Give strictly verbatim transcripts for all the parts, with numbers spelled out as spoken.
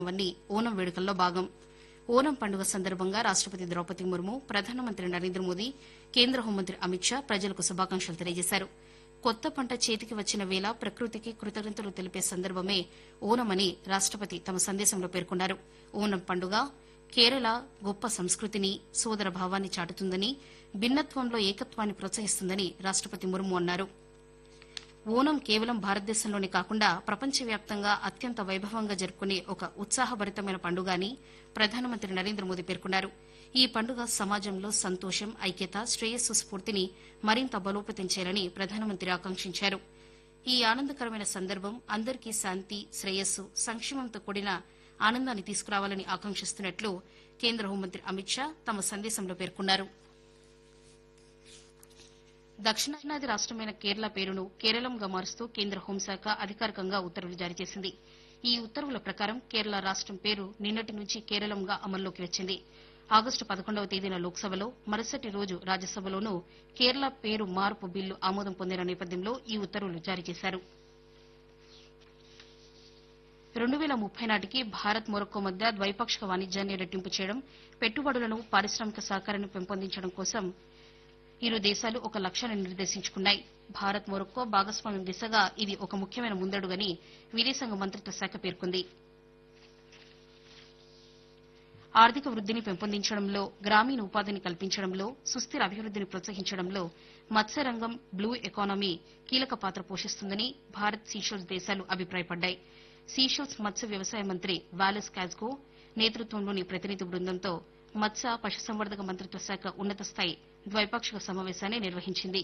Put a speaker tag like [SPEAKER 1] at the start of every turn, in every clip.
[SPEAKER 1] వన్నీ ఓనం వేడుకల్లో భాగం. ఓనం పండుగ సందర్భంగా రాష్టపతి ద్రౌపది ముర్ము, ప్రధానమంత్రి నరేంద్ర మోదీ, కేంద్ర హోంమంత్రి అమిత్ షా ప్రజలకు శుభాకాంక్షలు తెలియజేశారు. కొత్త పంట చేతికి వచ్చిన వేళ ప్రకృతికి కృతజ్ఞతలు తెలిపే సందర్భమే ఓణమని రాష్టపతి తమ సందేశంలో పేర్కొన్నారు. ఓనం పండుగ కేరళ గొప్ప సంస్కృతిని, సోదర భావాన్ని చాటుతుందని, భిన్నత్వంలో ఏకత్వాన్ని ప్రోత్సహిస్తుందని రాష్టపతి ముర్ము అన్నారు. ఓనం కేవలం భారతదేశంలోనే కాకుండా ప్రపంచవ్యాప్తంగా అత్యంత వైభవంగా జరుపుకునే ఒక ఉత్సాహభరితమైన పండుగ అని ప్రధానమంత్రి నరేంద్ర మోదీ పేర్కొన్నారు. ఈ పండుగ సమాజంలో సంతోషం, ఐక్యత, శ్రేయస్సు స్ఫూర్తిని మరింత బలోపేతం చేయాలని ప్రధానమంత్రి ఆకాంక్షించారు. ఈ ఆనందకరమైన సందర్భం అందరికీ శాంతి, శ్రేయస్సు, సంక్షేమంతో కూడిన ఆనందాన్ని తీసుకురావాలని ఆకాంక్షిస్తున్నట్లు కేంద్ర హోంమంత్రి అమిత్ షా తమ సందేశంలో పేర్కొన్నారు. దక్షిణాది రాష్టమైన కేరళ పేరును కేరళంగా మారుస్తూ కేంద్ర హోంశాఖ అధికారికంగా ఉత్తర్వులు జారీ చేసింది. ఈ ఉత్తర్వుల ప్రకారం కేరళ రాష్టం పేరు నిన్నటి నుంచి కేరళంగా అమల్లోకి వచ్చింది. ఆగస్టు పదకొండవ తేదీన లోక్సభలో, మరుసటి రోజు రాజ్యసభలోనూ కేరళ పేరు మార్పు బిల్లు ఆమోదం పొందిన నేపథ్యంలో ఈ ఉత్తర్వులు జారీ చేశారు. రెండు వేల ముప్పై నాటికి భారత్ మొరక్కో మధ్య ద్వైపాక్షిక వాణిజ్యాన్ని రెట్టింపు చేయడం, పెట్టుబడులను, పారిశ్రామిక సహకారాన్ని పెంపొందించడం కోసం ఇరు దేశాలు ఒక లక్ష్యాన్ని నిర్దేశించుకున్నాయి. భారత్ మొరక్కో భాగస్వామ్యం దిశగా ఇది ఒక ముఖ్యమైన ముందడుగని విదేశాంగ మంత్రిత్వ శాఖ పేర్కొంది. ఆర్థిక వృద్దిని పెంపొందించడంలో, గ్రామీణ ఉపాధిని కల్పించడంలో, సుస్థిర అభివృద్దిని ప్రోత్సహించడంలో మత్స్యరంగం, బ్లూ ఎకానమీ కీలక పాత్ర పోషిస్తుందని భారత్, సీషెల్స్ దేశాలు అభిప్రాయపడ్డాయి. సీషెల్స్ మత్స్య వ్యవసాయ మంత్రి వాలెస్ కాజ్కో నేతృత్వంలోని ప్రతినిధి బృందంతో మత్స్య, పశుసంవర్ధక మంత్రిత్వ శాఖ ఉన్నత స్థాయి ద్వైపాక్షిక సమావేశాన్ని నిర్వహించింది.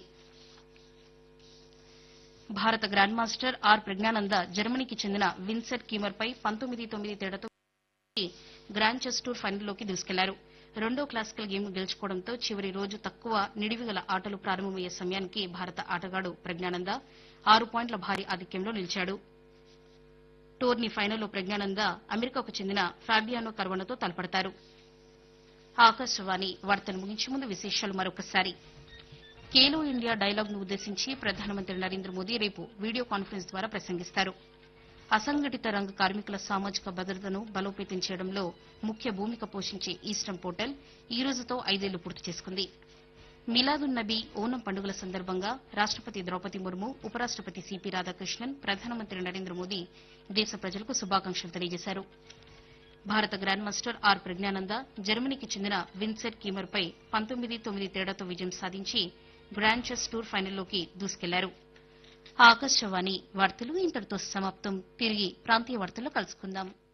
[SPEAKER 1] భారత గ్రాండ్ మాస్టర్ ఆర్ ప్రజ్ఞానంద జర్మనీకి చెందిన విన్సెంట్ కీమర్పై పంతొమ్మిది తొమ్మిది తేడాతో గ్రాండ్ చెస్ టూర్ ఫైనల్లోకి దూసుకెళ్లారు. రెండో క్లాసికల్ గేమ్ గెలుచుకోవడంతో చివరి రోజు తక్కువ నిడివిగల ఆటలు ప్రారంభమయ్యే సమయానికి భారత ఆటగాడు ప్రజ్ఞానంద ఆరు పాయింట్ల భారీ ఆధిక్యంలో నిలిచాడు. టోర్నీ ఫైనల్లో ప్రజ్ఞానంద అమెరికాకు చెందిన ఫాబియానో కర్వనతో తలపడతారు. ఆకాశవాణి వార్తలు ముగించే ముందు విశేషాలు మరొకసారి. ఖేలో ఇండియా డైలాగ్ ను ఉద్దేశించి ప్రధానమంత్రి నరేంద్ర మోదీ రేపు వీడియో కాన్ఫరెన్స్ ద్వారా ప్రసంగిస్తారు. అసంఘటిత రంగ కార్మికుల సామాజిక భద్రతను బలోపేతం చేయడంలో ముఖ్య భూమిక పోషించే ఈస్టర్న్ పోర్టల్ ఈ రోజుతో ఐదేళ్లు పూర్తి చేసుకుంది. మిలాదున్ నబీ, ఓనం పండుగల సందర్భంగా రాష్టపతి ద్రౌపది ముర్ము, ఉపరాష్టపతి సిపి రాధాకృష్ణన్, ప్రధానమంత్రి నరేంద్ర మోదీ దేశ ప్రజలకు శుభాకాంక్షలు తెలియజేశారు. భారత గ్రాండ్ మాస్టర్ ఆర్ ప్రజ్ఞానంద జర్మనీకి చెందిన విన్సెంట్ కీమర్పై పంతొమ్మిది తొమ్మిది తేడాతో విజయం సాధించి గ్రాండ్ చెస్ టూర్ ఫైనల్లోకి దూసుకెళ్లారు. ఆకాశవాణి వార్తలు ఇంతటితో సమాప్తం. తిరిగి ప్రాంతీయ వార్తల్లో కలుసుకుందాం.